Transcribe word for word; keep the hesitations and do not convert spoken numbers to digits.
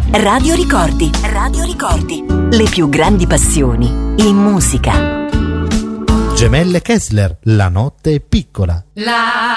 Radio Ricordi. Radio Ricordi. Le più grandi passioni in musica. Gemelle Kessler, La notte è piccola. La